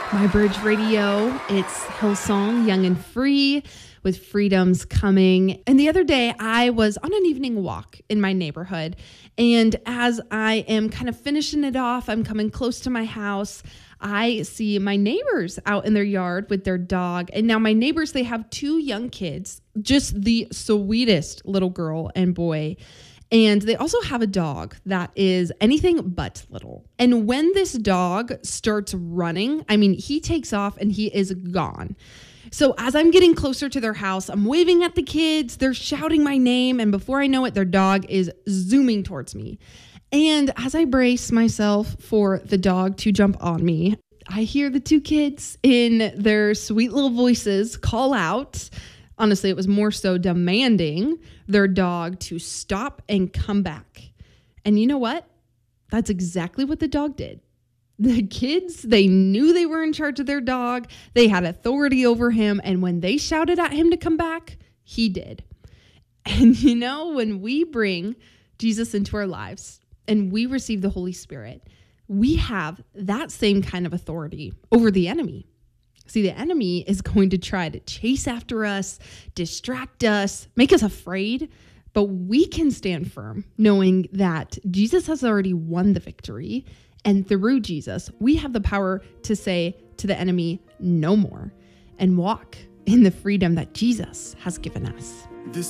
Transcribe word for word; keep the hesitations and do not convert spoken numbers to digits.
My Bridge Radio, it's Hillsong, Young and Free, with freedoms coming. And the other day, I was on an evening walk in my neighborhood. And as I am kind of finishing it off, I'm coming close to my house. I see my neighbors out in their yard with their dog. And now my neighbors, they have two young kids, just the sweetest little girl and boy. And they also have a dog that is anything but little. And when this dog starts running, I mean, he takes off and he is gone. So as I'm getting closer to their house, I'm waving at the kids, they're shouting my name, and before I know it, their dog is zooming towards me. And as I brace myself for the dog to jump on me, I hear the two kids in their sweet little voices call out. Honestly, it was more so demanding their dog to stop and come back. And you know what? That's exactly what the dog did. The kids, they knew they were in charge of their dog. They had authority over him. And when they shouted at him to come back, he did. And you know, when we bring Jesus into our lives and we receive the Holy Spirit, we have that same kind of authority over the enemy. See, the enemy is going to try to chase after us, distract us, make us afraid, but we can stand firm knowing that Jesus has already won the victory. And through Jesus, we have the power to say to the enemy, no more, and walk in the freedom that Jesus has given us.